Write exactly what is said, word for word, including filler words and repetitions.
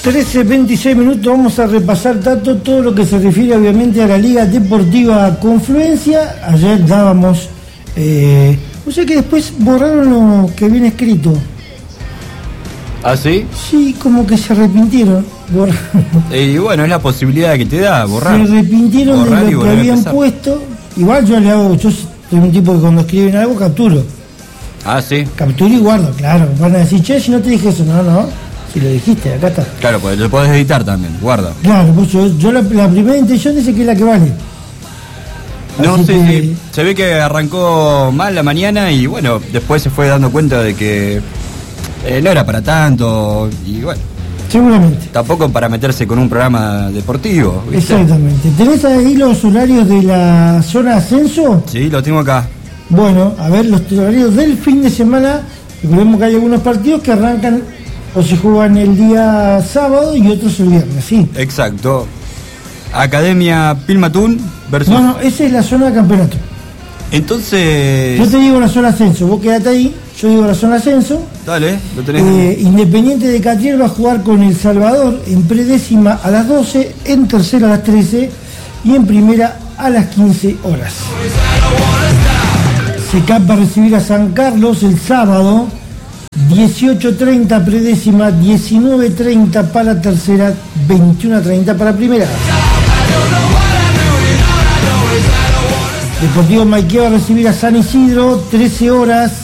trece veintiséis minutos, vamos a repasar tanto todo lo que se refiere obviamente a la Liga Deportiva Confluencia. Ayer dábamos, eh, o sea que después borraron lo que viene escrito. ¿Ah, sí? Sí, como que se arrepintieron. Y eh, bueno, es la posibilidad que te da, borrar. Se arrepintieron borrar de lo que habían puesto. Igual yo le hago, yo soy un tipo que cuando escriben algo capturo. Ah, sí. Capturo y guardo, claro. Van a decir, che, si no te dije eso, no, no. Si lo dijiste, acá está. Claro, pues lo podés editar también, guarda. Claro, pues yo, yo la, la primera intención dice que es la que vale. No, Así sí, que... sí. Se ve que arrancó mal la mañana y bueno, después se fue dando cuenta de que eh, no era para tanto y bueno. Seguramente. Tampoco para meterse con un programa deportivo, ¿viste? Exactamente. ¿Tenés ahí los horarios de la zona ascenso? Sí, lo tengo acá. Bueno, a ver, los horarios del fin de semana. Recordemos que hay algunos partidos que arrancan o se juegan el día sábado y otros el viernes, sí. Exacto. Academia Pilmatún versus... No, no, esa es la zona de campeonato. Entonces... Yo te digo la zona ascenso, vos quedate ahí, yo digo la zona ascenso. Dale, lo tenés. Eh, Independiente de Catriel va a jugar con El Salvador en predécima a las doce, en tercera a las trece y en primera a las quince horas. Se C A P va a recibir a San Carlos el sábado, dieciocho treinta predécima, diecinueve treinta para tercera, veintiuno treinta para primera. Deportivo Maiquía va a recibir a San Isidro, trece horas.